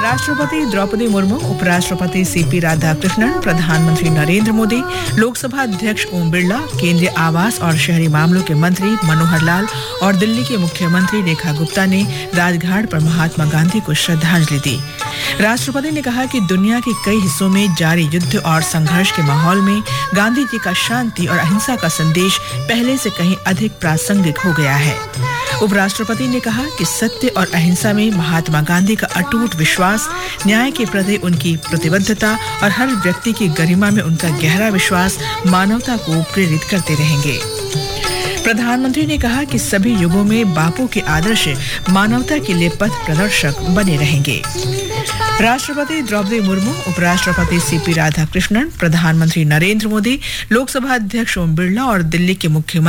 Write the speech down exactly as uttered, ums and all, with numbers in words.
राष्ट्रपति द्रौपदी मुर्मू, उपराष्ट्रपति सीपी राधाकृष्णन, प्रधानमंत्री नरेंद्र मोदी, लोकसभा अध्यक्ष ओम बिरला, केंद्रीय आवास और शहरी मामलों के मंत्री मनोहर लाल और दिल्ली के मुख्यमंत्री रेखा गुप्ता ने राजघाट पर महात्मा गांधी को श्रद्धांजलि दी। राष्ट्रपति ने कहा कि दुनिया के कई हिस्सों में जारी युद्ध और संघर्ष के माहौल में गांधी जी का शांति और अहिंसा का संदेश पहले से कहीं अधिक प्रासंगिक हो गया है। उपराष्ट्रपति ने कहा कि सत्य और अहिंसा में महात्मा गांधी का अटूट विश्वास, न्याय के प्रति उनकी प्रतिबद्धता और हर व्यक्ति की गरिमा में उनका गहरा विश्वास मानवता को प्रेरित करते रहेंगे। प्रधानमंत्री ने कहा कि सभी युगों में बापू के आदर्श मानवता के लिए पथ प्रदर्शक बने रहेंगे। राष्ट्रपति द्रौपदी मुर्मू, उपराष्ट्रपति सीपी राधाकृष्णन, प्रधानमंत्री नरेंद्र मोदी, लोकसभा अध्यक्ष ओम बिरला और दिल्ली के मुख्यमंत्री